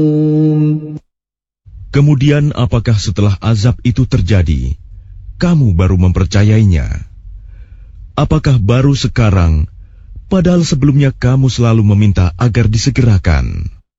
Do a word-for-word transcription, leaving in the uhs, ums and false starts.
Kemudian apakah setelah azab itu terjadi, kamu baru mempercayainya? Apakah baru sekarang, padahal sebelumnya kamu selalu meminta agar disegerakan?